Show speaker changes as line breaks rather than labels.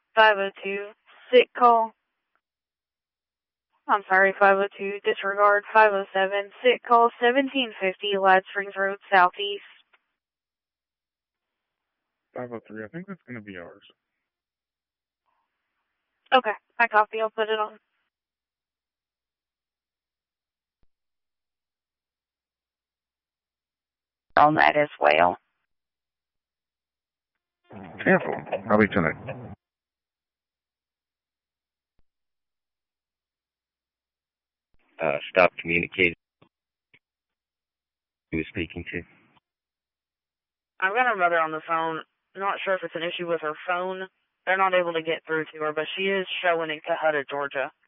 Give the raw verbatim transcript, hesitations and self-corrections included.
five oh two, sick call. I'm sorry, five oh two, disregard, five oh seven, sick call, seventeen fifty, Lad Springs Road, Southeast.
five oh three, I think that's going to be ours.
Okay, I copy, I'll put it on.
On that as well.
Careful, probably tonight.
Uh, stop communicating. Who was speaking to?
I've got her mother on the phone. Not sure if it's an issue with her phone. They're not able to get through to her, but she is showing in Cohutta, Georgia.